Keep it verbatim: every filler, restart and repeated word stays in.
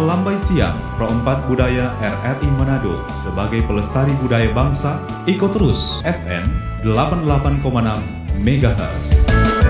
melambai siang, Pro empat Budaya R R I Manado sebagai pelestari budaya bangsa, ikut terus F M delapan puluh delapan koma enam megahertz.